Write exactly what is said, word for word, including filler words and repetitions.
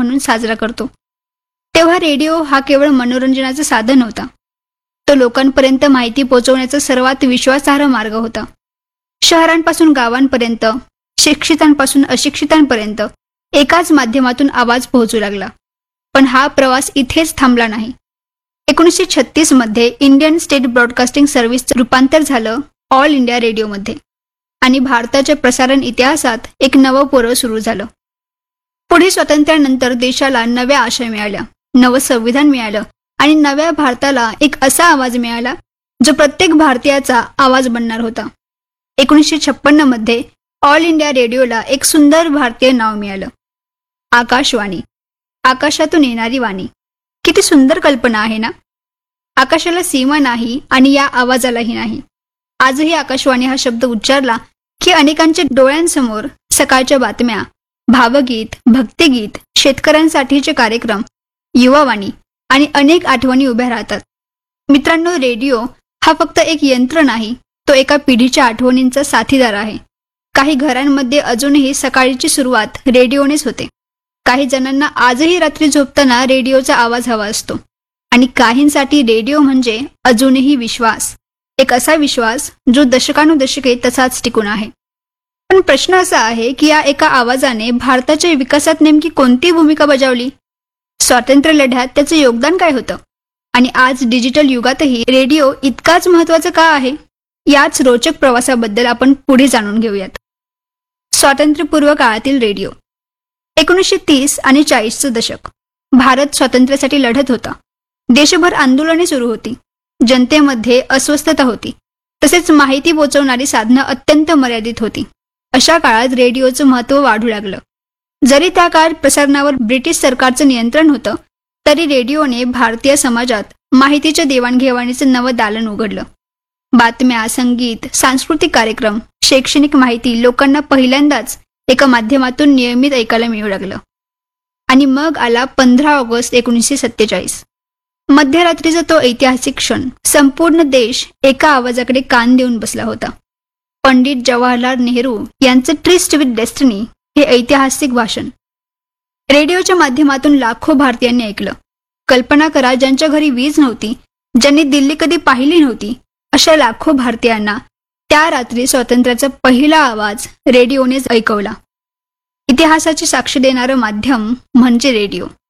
म्हणून साजरा करतो. तेव्हा रेडिओ हा केवळ मनोरंजनाचं साधन होता. तो लोकांपर्यंत माहिती पोहोचवण्याचा सर्वात विश्वासार्ह मार्ग होता. शहरांपासून गावांपर्यंत, शिक्षितांपासून अशिक्षितांपर्यंत एकाच माध्यमातून आवाज पोहोचू लागला. पण हा प्रवास इथेच थांबला नाही. एकोणीसशे छत्तीस मध्ये इंडियन स्टेट ब्रॉडकास्टिंग सर्व्हिसचं रूपांतर झालं ऑल इंडिया रेडिओमध्ये आणि भारताच्या प्रसारण इतिहासात एक नवं पर्व सुरू झालं. पुढे स्वातंत्र्यानंतर देशाला नव्या आशा मिळाल्या, नवं संविधान मिळालं आणि नव्या भारताला एक असा आवाज मिळाला जो प्रत्येक भारतीयाचा आवाज बनणार होता. एकोणीसशे छप्पन्न मध्ये ऑल इंडिया रेडिओला एक सुंदर भारतीय नाव मिळालं, आकाशवाणी. आकाशातून येणारी वाणी. किती सुंदर कल्पना आहे ना. आकाशाला सीमा नाही आणि या आवाजालाही नाही. आजही आकाशवाणी हा शब्द उच्चारला की अनेकांच्या डोळ्यांसमोर सकाळच्या बातम्या, भावगीत, भक्तिगीत, शेतकऱ्यांसाठीचे कार्यक्रम, युवावाणी आणि अनेक आठवणी उभ्या राहतात. मित्रांनो, रेडिओ हा फक्त एक यंत्र नाही, तो एका पिढीच्या आठवणींचा साथीदार आहे. काही घरांमध्ये अजूनही सकाळची सुरुवात रेडिओनेच होते. काही जणांना आजही रात्री झोपताना रेडिओचा आवाज हवा असतो आणि काहींसाठी रेडिओ म्हणजे अजूनही विश्वास, एक असा विश्वास जो दशकानुदशके तसाच टिकून आहे. पण प्रश्न असा आहे की या एका आवाजाने भारताच्या विकासात नेमकी कोणती भूमिका बजावली? स्वातंत्र्य लढ्यात त्याचं योगदान काय होतं? आणि आज डिजिटल युगातही रेडिओ इतकाच महत्त्वाचा का आहे? याच रोचक प्रवासाबद्दल आपण पुढे जाणून घेऊयात. स्वातंत्र्यपूर्व काळातील रेडिओ. एकोणीसशे तीस आणि चाळीसचं दशक. भारत स्वातंत्र्यासाठी लढत होता. देशभर आंदोलने सुरू होती. जनतेमध्ये अस्वस्थता होती. तसेच माहिती पोहोचवणारी साधनं अत्यंत मर्यादित होती. अशा काळात रेडिओचं महत्त्व वाढू लागलं. जरी त्या काळात प्रसारणावर ब्रिटिश सरकारचं नियंत्रण होतं, तरी रेडिओने भारतीय समाजात माहितीच्या देवाणघेवाणीचं नवं दालन उघडलं. बातम्या, संगीत, सांस्कृतिक कार्यक्रम, शैक्षणिक माहिती लोकांना पहिल्यांदाच एका माध्यमातून नियमित ऐकायला मिळू लागलं. आणि मग आला पंधरा ऑगस्ट एकोणीसशे सत्तेचाळीस. मध्यरात्रीचा तो ऐतिहासिक क्षण. संपूर्ण देश एका आवाजाकडे कान देऊन बसला होता. पंडित जवाहरलाल नेहरू यांचं ट्रिस्ट विथ डेस्टिनी हे ऐतिहासिक भाषण रेडिओच्या माध्यमातून लाखो भारतीयांनी ऐकलं. कल्पना करा, ज्यांच्या घरी वीज नव्हती, ज्यांनी दिल्ली कधी पाहिली नव्हती, अशा लाखो भारतीयांना त्या रात्री स्वातंत्र्याचा पहिला आवाज रेडिओनेच ऐकवला. इतिहासाची साक्ष देणारं माध्यम म्हणजे रेडिओ.